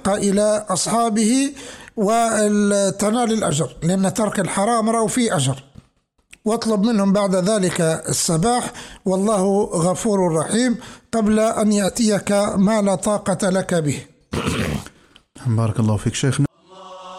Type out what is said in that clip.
يبقى إلى أصحابه وتنال الأجر، لأن ترك الحرام رأوا فيه أجر. واطلب منهم بعد ذلك السباح، والله غفور رحيم، قبل أن يأتيك ما لا طاقة لك به. بارك الله فيك شيخنا.